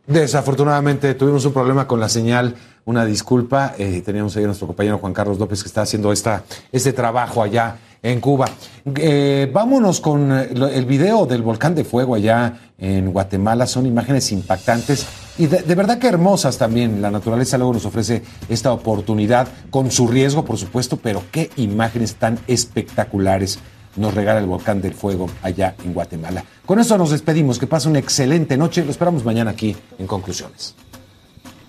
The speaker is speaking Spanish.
Desafortunadamente tuvimos un problema con la señal, una disculpa. Teníamos ahí a nuestro compañero Juan Carlos López que está haciendo este trabajo allá en Cuba. Vámonos con el video del volcán de fuego allá en Guatemala. Son imágenes impactantes y de verdad que hermosas también. La naturaleza luego nos ofrece esta oportunidad con su riesgo, por supuesto, pero qué imágenes tan espectaculares nos regala el volcán del fuego allá en Guatemala. Con esto nos despedimos. Que pase una excelente noche. Lo esperamos mañana aquí en Conclusiones.